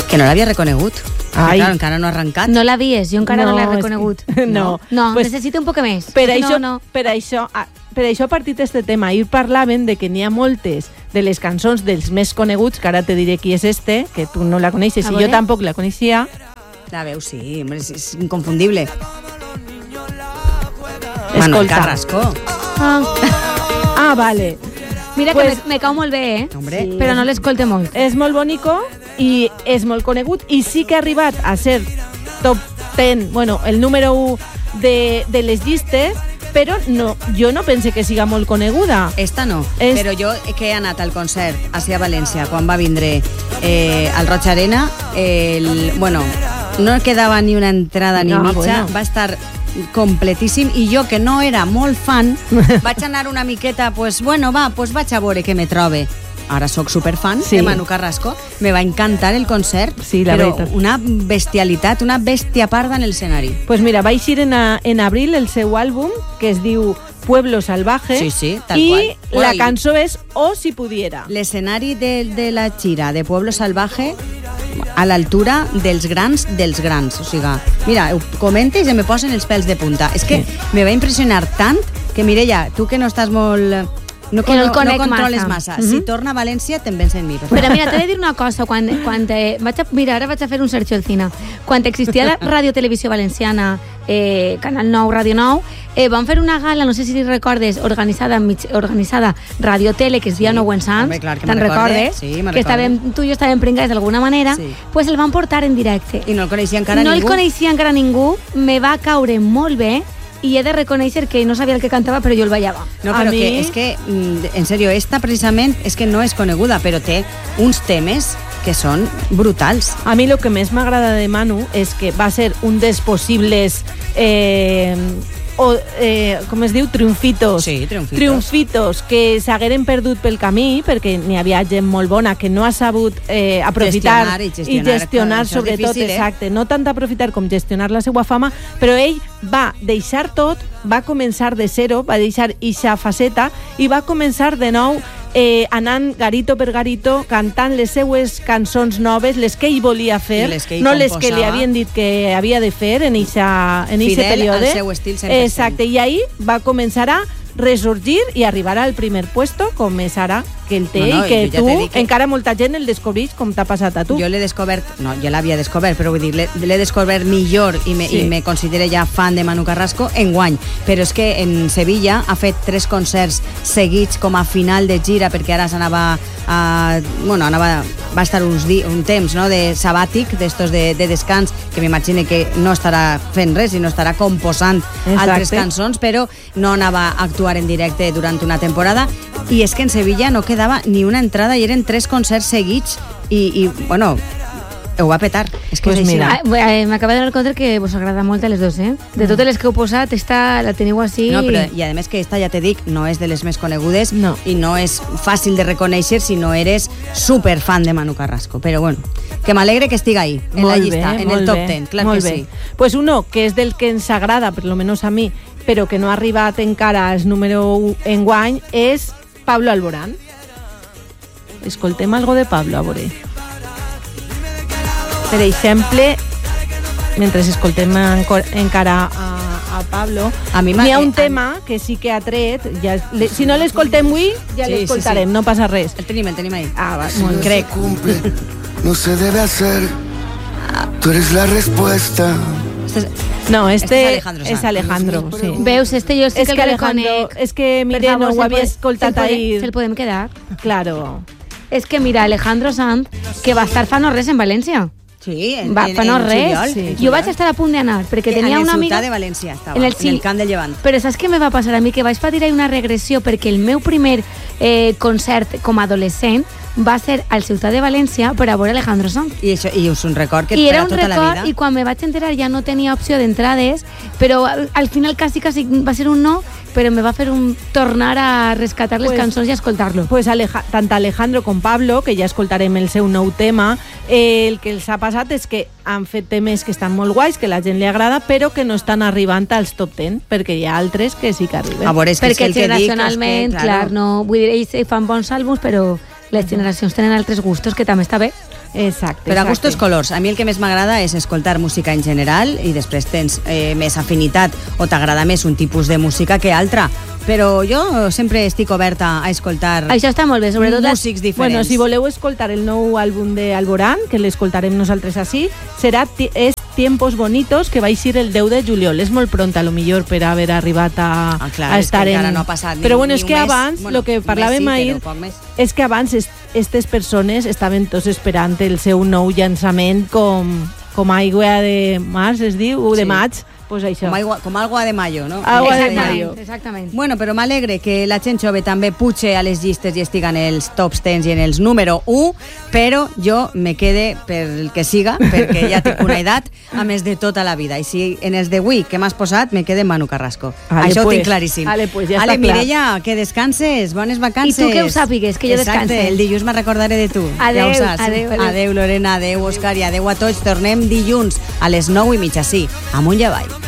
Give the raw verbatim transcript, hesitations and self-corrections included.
Que no l'havia reconegut. Ai. Clar, encara no ha arrencat. No la vies, jo encara no, no l'he reconegut. Que... No. No, pues, necessito un poc més. Per això, no, no. per això, per això a partir d'aquest tema, ahir parlaven de que n'hi ha moltes de les cançons dels més coneguts, que ara te diré qui és este, que tu no la coneixes i jo tampoc la coneixia. La veu, sí, hombre, és, és inconfundible. Escolta. Manuel Carrasco. Ah, ah vale. Mira pues, que me, me cau molt bé, eh? Hombre. Sí. Però no l'escolte molt. És molt bonico i és molt conegut i sí que ha arribat a ser top deu, bueno, el número u de, de les llistes, però no, jo no pense que siga molt coneguda. Esta no, és... però jo que he anat al concert hacia València quan va vindre eh, al Roig Arena, el, bueno, no quedava ni una entrada ni no, mitja, bueno. Va estar completíssim i jo que no era molt fan vaig anar una miqueta, pues bueno, va, pues vaig a veure què me trobe. Ara sóc superfan sí. de Manu Carrasco, me va encantar el concert, sí, la però veritat. Una bestialitat, una bèstia parda en el escenari. Pues mira, va eixir en, a, en abril el seu àlbum, que es diu Pueblo Salvaje, sí, sí, tal i qual. Bueno, la cançó és O si pudiera. L'escenari de, de la gira de Pueblo Salvaje a l'altura dels grans dels grans, o sigui, mira, ho comentes i me posen els pèls de punta. És que sí. me va impressionar tant que, Mireia, tu que no estàs molt... No, que no, el no controles massa. massa. Mm-hmm. Si torna a València, te'n vens en mi. Per Però mira, t'he de dir una cosa. Quan, quan te, vaig a, mira, ara vaig a fer un Sergio Alcina. Quan existia la Radio Televisió Valenciana, eh, Canal nou, Radio nou, eh, van fer una gala, no sé si recordes, organitzada, organitzada Radio Tele, que es deia sí, Nou en Sants. Te'n recordes? Sí, que estàvem, tu i jo estàvem pringats d'alguna manera. Sí. Pues el van portar en directe. I no el coneixia encara no ningú? No el coneixia encara ningú. Me va caure molt bé. I he de reconèixer que no sabia el que cantava, però jo el ballava. No, però a que mi... és que, en sèrio, esta precisament és que no és coneguda, però té uns temes que són brutals. A mi el que més m'agrada de Manu és que va ser un dels possibles... Eh, o, eh, com es diu? Triomfitos. Sí, triomfitos. Triomfitos que s'hagueren perdut pel camí, perquè n'hi havia gent molt bona que no ha sabut eh, aprofitar gestionar i gestionar, i gestionar sobretot, difícil, eh? exacte, no tant aprofitar com gestionar la seva fama, però ell va deixar tot, va començar de zero, va deixar ixa faceta i va començar de nou eh, anant garito per garito, cantant les seues cançons noves, les que ell volia fer, les que ell no les composava. que li havien dit que havia de fer en ixa, en ixe període. Fidel al seu estil cent per cent. Exacte, i ahir va començar a resorgir i arribar al primer puesto, com és ara que el té, no, no, i que ja tu, que... encara molta gent el descobreix com t'ha passat a tu. Jo l'he descobert, no, jo l'havia descobert, però vull dir, l'he descobert millor i me, sí. i me considero ja fan de Manu Carrasco enguany, però és que en Sevilla ha fet tres concerts seguits com a final de gira, perquè ara s'anava a, bueno, anava, va estar uns di, un temps, no?, de sabàtic, d'estos de, de descans, que m'imagino que no estarà fent res i no estarà composant Exacte. altres cançons, però no anava a actuar en directe durant una temporada, i és que en Sevilla no quedava ni una entrada i eren tres concerts seguits i, i bueno, ho va petar. És que pues és així. Ah, eh, m'acaba de donar compte que vos agrada molt a les dos, eh? De totes les que heu posat, esta la teniu així... No, però, i a més que esta, ja te dic, no és de les més conegudes no. i no és fàcil de reconèixer si no eres superfan de Manu Carrasco. Però bueno, que m'alegre que estiga ahí, en molt la llista, bé, en el top bé, deu, clar molt que bé. sí. Pues uno que és del que ens agrada, per lo menos a mi, però que no ha arribat encara als número u enguany, és Pablo Alborán. Escoltem algo de Pablo, a veure. Per exemple, mentre escoltem encara a, a Pablo, n'hi ha un tema que sí que ha tret, ja, le, si no l'escoltem avui, ja sí, l'escoltarem, sí, sí. No passa res. El tenim, el tenim ahí. Ah, va, si molt no crec. Se cumple, no se debe hacer, tú eres la respuesta. Este es, no, este, este és Alejandro, és Alejandro, sí. Veus, este jo sí es que, que el Alejandro, reconec. és que mire, no ho havia escoltat ahir. Se'l podem quedar? Claro. És que mira, Alejandro Sanz, que va estar fa no res en València. Sí, en, va, en, fa no en res. Juliol, Sí. en Jo vaig estar a punt d'anar, perquè tenia una amiga... En el Ciutat de València estava, en el, en el Camp de Llevant. Però saps què me va passar a mi? Que vaig patir una regressió, perquè el meu primer eh, concert com a adolescent va ser al Ciutat de València per a veure Alejandro Sanz. I, això, i és un record que I et era farà un tota record, la vida. I quan me vaig enterar ja no tenia opció d'entrades, però al, al final quasi, quasi va ser un no, però me va fer un tornar a rescatar les pues, cançons i a escoltar-lo. Pues Aleja, tant Alejandro com Pablo, que ja escoltarem el seu nou tema, eh, el que els ha passat és que han fet temes que estan molt guais, que la gent li agrada, però que no estan arribant als top deu, perquè hi ha altres que sí que arriben. A veure, és que perquè és que el que dic... generacionalment, És que, clar, no, vull dir, ells fan bons àlbums, però les generacions tenen altres gustos, que també està bé. Exacte. Però a exacte. gustos colors. A mi el que més m'agrada és escoltar música en general i després tens eh, més afinitat o t'agrada més un tipus de música que altra. Però jo sempre estic oberta a escoltar Això està molt bé, sobretot... músics diferents. Bueno, si voleu escoltar el nou àlbum de Alborán, que l'escoltarem nosaltres així, serà és Tiempos Bonitos, que va eixir el deu de juliol. És molt pront, a lo millor, per haver arribat a, ah, clar, a estar és que en... no ha passat ni, però bueno, ni és que un mes. abans, Bueno, lo que parlàvem sí, ahir, més. és que abans aquestes persones estaven tots esperant el seu nou llançament com, com aigua de març, es diu, o de Sí. maig, pues això. Com, aigua, com agua de mayo, no? Agua de Exactament. mayo. Exactament. Bueno, però m'alegre que la gent jove també puxe a les llistes i estiga en els tops deu i en els número u, però jo me quede per el que siga, perquè ja tinc una edat, a més de tota la vida. I si en els d'avui que m'has posat, me quede Manu Carrasco. Ale, Això pues, ho tinc claríssim. ale, pues, ja Ale, està clar. Mireia, que descanses, bones vacances. I tu que ho sàpigues, que jo Exacte, descanse. el dilluns me recordaré de tu. Adeu, ja ho saps. adeu, adeu. Adeu, Lorena, adeu, Òscar, i adeu a tots. Tornem dilluns a les nou i mitja, sí, amunt i avall.